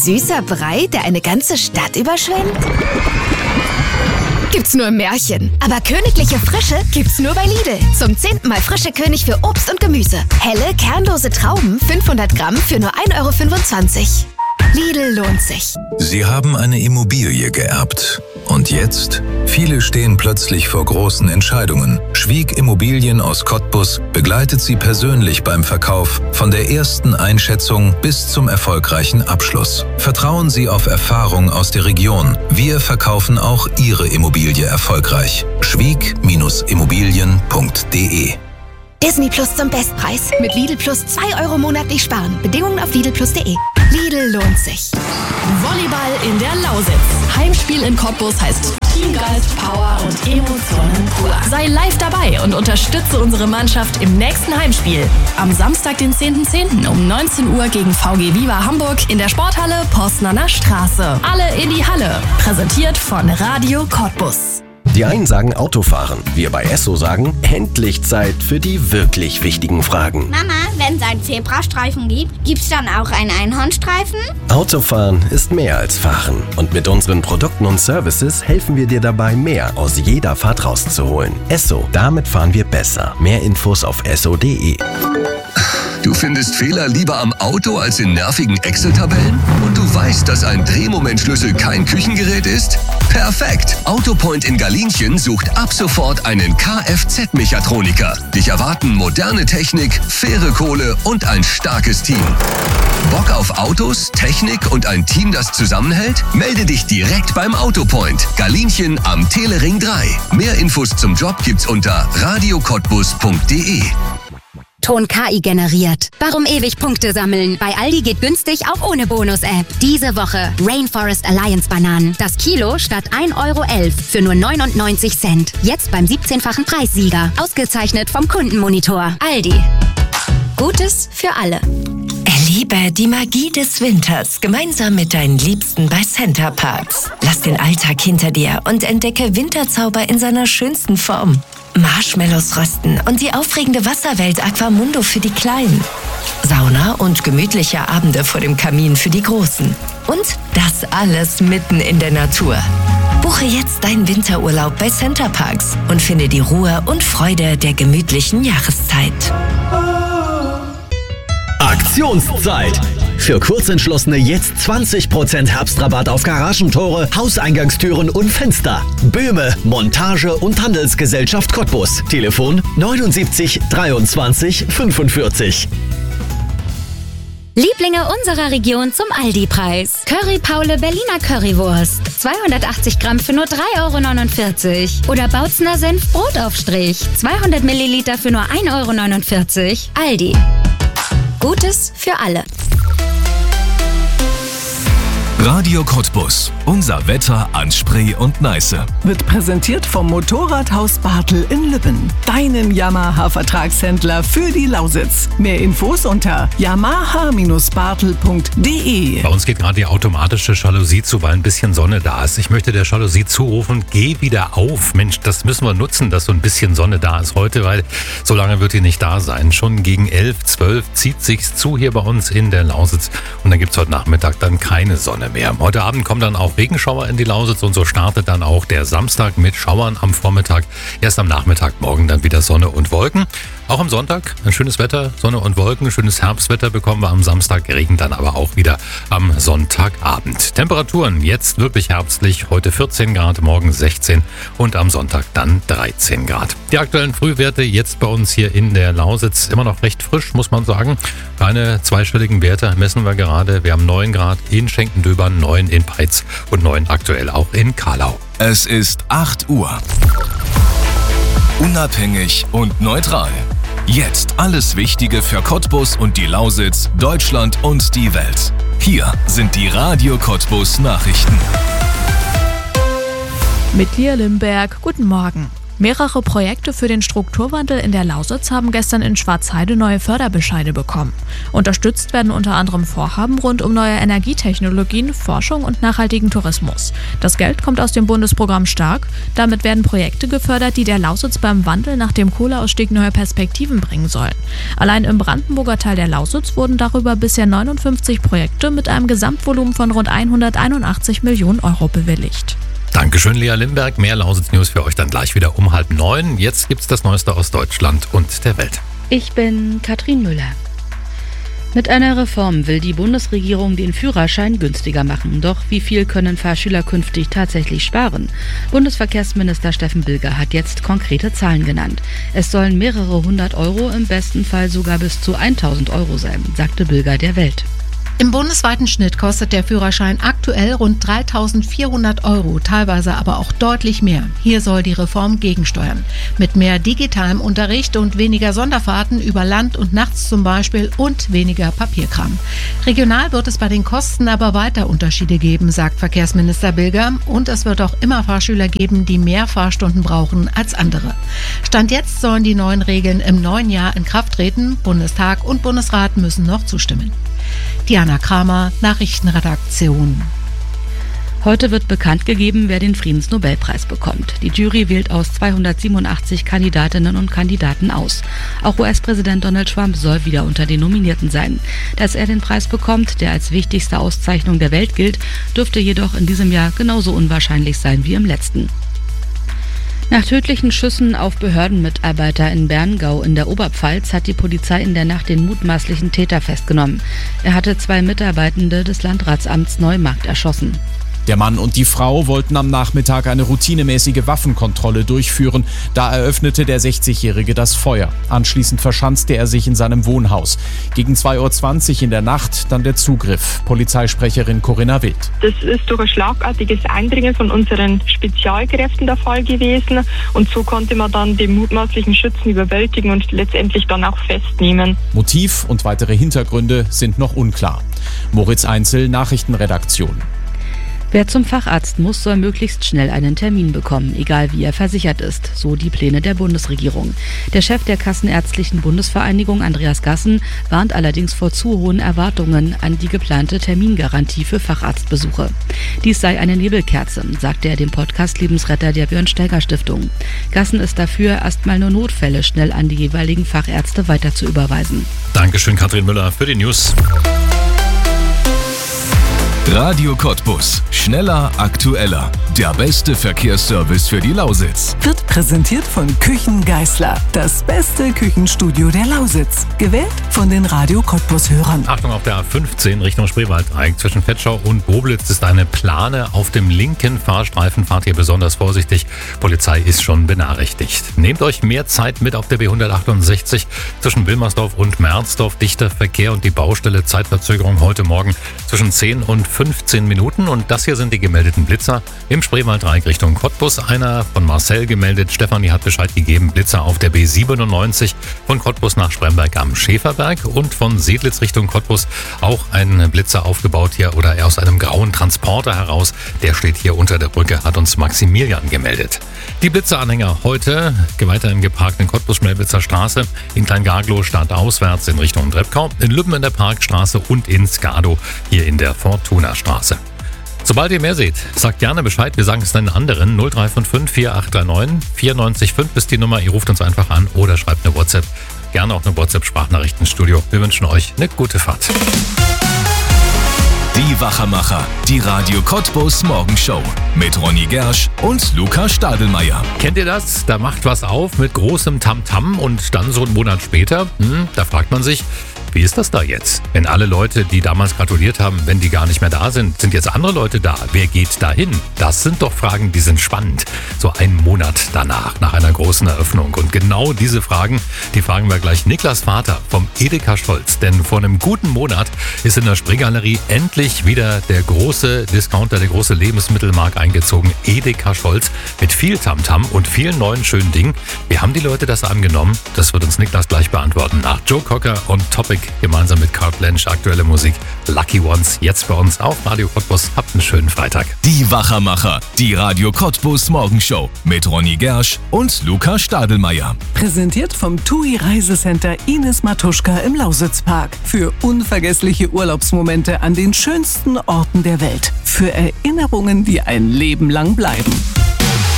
süßer Brei, der eine ganze Stadt überschwemmt? Gibt's nur im Märchen. Aber königliche Frische gibt's nur bei Lidl. Zum 10. Mal frische König für Obst und Gemüse. Helle, kernlose Trauben, 500 Gramm für nur 1,25 €. Lidl lohnt sich. Sie haben eine Immobilie geerbt. Und jetzt? Viele stehen plötzlich vor großen Entscheidungen. Schwieg Immobilien aus Cottbus begleitet Sie persönlich beim Verkauf von der ersten Einschätzung bis zum erfolgreichen Abschluss. Vertrauen Sie auf Erfahrung aus der Region. Wir verkaufen auch Ihre Immobilie erfolgreich. schwieg-immobilien.de. Disney Plus zum Bestpreis. Mit Lidl Plus 2 € monatlich sparen. Bedingungen auf lidlplus.de. Lidl lohnt sich. Volleyball in der Lausitz. Heimspiel in Cottbus heißt Teamgeist, Power und Emotionen pur. Sei live dabei und unterstütze unsere Mannschaft im nächsten Heimspiel. Am Samstag, den 10.10. um 19 Uhr gegen VG Viva Hamburg in der Sporthalle Postnerner Straße. Alle in die Halle. Präsentiert von Radio Cottbus. Die einen sagen Autofahren, wir bei Esso sagen, endlich Zeit für die wirklich wichtigen Fragen. Mama, wenn es einen Zebrastreifen gibt, gibt's dann auch einen Einhornstreifen? Autofahren ist mehr als Fahren. Und mit unseren Produkten und Services helfen wir dir dabei, mehr aus jeder Fahrt rauszuholen. Esso, damit fahren wir besser. Mehr Infos auf esso.de. Du findest Fehler lieber am Auto als in nervigen Excel-Tabellen? Und du weißt, dass ein Drehmomentschlüssel kein Küchengerät ist? Perfekt! Autopoint in Galinchen sucht ab sofort einen Kfz-Mechatroniker. Dich erwarten moderne Technik, faire Kohle und ein starkes Team. Bock auf Autos, Technik und ein Team, das zusammenhält? Melde dich direkt beim Autopoint. Galinchen am Telering 3. Mehr Infos zum Job gibt's unter radiocottbus.de. Ton KI generiert. Warum ewig Punkte sammeln? Bei Aldi geht günstig auch ohne Bonus-App. Diese Woche Rainforest Alliance Bananen. Das Kilo statt 1,11 € für nur 99 Cent. Jetzt beim 17-fachen Preissieger. Ausgezeichnet vom Kundenmonitor. Aldi. Gutes für alle. Erlebe die Magie des Winters gemeinsam mit deinen Liebsten bei Center Parcs. Lass den Alltag hinter dir und entdecke Winterzauber in seiner schönsten Form. Marshmallows rösten und die aufregende Wasserwelt Aquamundo für die Kleinen. Sauna und gemütliche Abende vor dem Kamin für die Großen. Und das alles mitten in der Natur. Buche jetzt deinen Winterurlaub bei Center Parcs und finde die Ruhe und Freude der gemütlichen Jahreszeit. Aktionszeit! Für Kurzentschlossene jetzt 20% Herbstrabatt auf Garagentore, Hauseingangstüren und Fenster. Böhme, Montage und Handelsgesellschaft Cottbus. Telefon 79 23 45. Lieblinge unserer Region zum Aldi-Preis. Curry Paule Berliner Currywurst. 280 Gramm für nur 3,49 €. Oder Bautzner Senf Brotaufstrich. 200 Milliliter für nur 1,49 €. Aldi. Gutes für alle. Radio Cottbus. Unser Wetter an Spree und Neiße. Wird präsentiert vom Motorradhaus Bartel in Lübben. Deinem Yamaha-Vertragshändler für die Lausitz. Mehr Infos unter yamaha-bartel.de. Bei uns geht gerade die automatische Jalousie zu, weil ein bisschen Sonne da ist. Ich möchte der Jalousie zurufen, geh wieder auf. Mensch, das müssen wir nutzen, dass so ein bisschen Sonne da ist heute, weil so lange wird die nicht da sein. Schon gegen 11, 12 zieht sich's zu hier bei uns in der Lausitz. Und dann gibt's heute Nachmittag dann keine Sonne mehr. Heute Abend kommen dann auch Regenschauer in die Lausitz und so startet dann auch der Samstag mit Schauern am Vormittag. Erst am Nachmittag morgen dann wieder Sonne und Wolken. Auch am Sonntag ein schönes Wetter, Sonne und Wolken, schönes Herbstwetter bekommen wir am Samstag, Regen dann aber auch wieder am Sonntagabend. Temperaturen jetzt wirklich herbstlich, heute 14 Grad, morgen 16 und am Sonntag dann 13 Grad. Die aktuellen Frühwerte jetzt bei uns hier in der Lausitz immer noch recht frisch, muss man sagen. Keine zweistelligen Werte messen wir gerade. Wir haben 9 Grad in Schenkendöbern, 9 in Peitz und 9 aktuell auch in Karlau. Es ist 8 Uhr. Unabhängig und neutral. Jetzt alles Wichtige für Cottbus und die Lausitz, Deutschland und die Welt. Hier sind die Radio Cottbus Nachrichten. Mit Lia Limberg, guten Morgen. Mehrere Projekte für den Strukturwandel in der Lausitz haben gestern in Schwarzheide neue Förderbescheide bekommen. Unterstützt werden unter anderem Vorhaben rund um neue Energietechnologien, Forschung und nachhaltigen Tourismus. Das Geld kommt aus dem Bundesprogramm Stark. Damit werden Projekte gefördert, die der Lausitz beim Wandel nach dem Kohleausstieg neue Perspektiven bringen sollen. Allein im Brandenburger Teil der Lausitz wurden darüber bisher 59 Projekte mit einem Gesamtvolumen von rund 181 Millionen Euro bewilligt. Dankeschön, Lea Limberg. Mehr Lausitz-News für euch dann gleich wieder um 8:30. Jetzt gibt's das Neueste aus Deutschland und der Welt. Ich bin Katrin Müller. Mit einer Reform will die Bundesregierung den Führerschein günstiger machen. Doch wie viel können Fahrschüler künftig tatsächlich sparen? Bundesverkehrsminister Steffen Bilger hat jetzt konkrete Zahlen genannt. Es sollen mehrere 100 Euro, im besten Fall sogar bis zu 1000 Euro sein, sagte Bilger der Welt. Im bundesweiten Schnitt kostet der Führerschein aktuell rund 3.400 Euro, teilweise aber auch deutlich mehr. Hier soll die Reform gegensteuern. Mit mehr digitalem Unterricht und weniger Sonderfahrten über Land und nachts zum Beispiel und weniger Papierkram. Regional wird es bei den Kosten aber weiter Unterschiede geben, sagt Verkehrsminister Bilger. Und es wird auch immer Fahrschüler geben, die mehr Fahrstunden brauchen als andere. Stand jetzt sollen die neuen Regeln im neuen Jahr in Kraft treten. Bundestag und Bundesrat müssen noch zustimmen. Diana Kramer, Nachrichtenredaktion. Heute wird bekannt gegeben, wer den Friedensnobelpreis bekommt. Die Jury wählt aus 287 Kandidatinnen und Kandidaten aus. Auch US-Präsident Donald Trump soll wieder unter den Nominierten sein. Dass er den Preis bekommt, der als wichtigste Auszeichnung der Welt gilt, dürfte jedoch in diesem Jahr genauso unwahrscheinlich sein wie im letzten. Nach tödlichen Schüssen auf Behördenmitarbeiter in Berngau in der Oberpfalz hat die Polizei in der Nacht den mutmaßlichen Täter festgenommen. Er hatte 2 Mitarbeitende des Landratsamts Neumarkt erschossen. Der Mann und die Frau wollten am Nachmittag eine routinemäßige Waffenkontrolle durchführen. Da eröffnete der 60-Jährige das Feuer. Anschließend verschanzte er sich in seinem Wohnhaus. Gegen 2:20 Uhr in der Nacht dann der Zugriff. Polizeisprecherin Corinna Wild. Das ist durch ein schlagartiges Eindringen von unseren Spezialkräften der Fall gewesen. Und so konnte man dann den mutmaßlichen Schützen überwältigen und letztendlich dann auch festnehmen. Motiv und weitere Hintergründe sind noch unklar. Moritz Einzel, Nachrichtenredaktion. Wer zum Facharzt muss, soll möglichst schnell einen Termin bekommen, egal wie er versichert ist, so die Pläne der Bundesregierung. Der Chef der Kassenärztlichen Bundesvereinigung, Andreas Gassen, warnt allerdings vor zu hohen Erwartungen an die geplante Termingarantie für Facharztbesuche. Dies sei eine Nebelkerze, sagte er dem Podcast Lebensretter der Björn-Stelker-Stiftung. Gassen ist dafür, erstmal nur Notfälle schnell an die jeweiligen Fachärzte weiter zu überweisen. Dankeschön, Katrin Müller, für die News. Radio Cottbus. Schneller, aktueller. Der beste Verkehrsservice für die Lausitz. Wird präsentiert von Küchen Geisler. Das beste Küchenstudio der Lausitz. Gewählt von den Radio Cottbus-Hörern. Achtung, auf der A15 Richtung Spreewaldreieck zwischen Vetschau und Boblitz ist eine Plane auf dem linken Fahrstreifen. Fahrt hier besonders vorsichtig. Polizei ist schon benachrichtigt. Nehmt euch mehr Zeit mit auf der B168 zwischen Wilmersdorf und Merzdorf. Dichter Verkehr und die Baustelle. Zeitverzögerung heute Morgen zwischen 10 und 15 Minuten. Und das hier sind die gemeldeten Blitzer im Spreewaldreieck Richtung Cottbus. Einer von Marcel gemeldet. Stefanie hat Bescheid gegeben. Blitzer auf der B97 von Cottbus nach Spremberg am Schäferberg und von Sedlitz Richtung Cottbus auch ein Blitzer aufgebaut hier oder aus einem grauen Transporter heraus. Der steht hier unter der Brücke, hat uns Maximilian gemeldet. Die Blitzeranhänger heute weiterhin geparkt in Cottbus Schmelwitzer Straße, in Kleingarglow startauswärts in Richtung Treppkau, in Lübben in der Parkstraße und in Skado hier in der Fortuna Straße. Sobald ihr mehr seht, sagt gerne Bescheid. Wir sagen es den anderen. 0355 4839 94,5 ist die Nummer. Ihr ruft uns einfach an oder schreibt eine WhatsApp. Gerne auch eine WhatsApp-Sprachnachrichtenstudio. Wir wünschen euch eine gute Fahrt. Die Wachermacher, die Radio Cottbus Morgenshow mit Ronny Gersch und Luca Stadelmeier. Kennt ihr das? Da macht was auf mit großem Tamtam und dann so einen Monat später, da fragt man sich, wie ist das da jetzt? Wenn alle Leute, die damals gratuliert haben, wenn die gar nicht mehr da sind, sind jetzt andere Leute da. Wer geht da hin? Das sind doch Fragen, die sind spannend. So einen Monat danach, nach einer großen Eröffnung. Und genau diese Fragen, die fragen wir gleich Niklas Vater vom Edeka Scholz. Denn vor einem guten Monat ist in der Spreegalerie endlich wieder der große Discounter, der große Lebensmittelmarkt eingezogen. Edeka Scholz mit viel Tamtam und vielen neuen schönen Dingen. Wie haben die Leute das angenommen? Das wird uns Niklas gleich beantworten. Nach Joe Cocker und Topic gemeinsam mit Carte Blanche, aktuelle Musik Lucky Ones, jetzt bei uns auf Radio Cottbus. Habt einen schönen Freitag. Die Wachermacher, die Radio Cottbus Morgenshow mit Ronny Gersch und Luca Stadelmeier. Präsentiert vom TUI Reisecenter Ines Matuschka im Lausitzpark. Für unvergessliche Urlaubsmomente an den schönsten Orten der Welt. Für Erinnerungen, die ein Leben lang bleiben.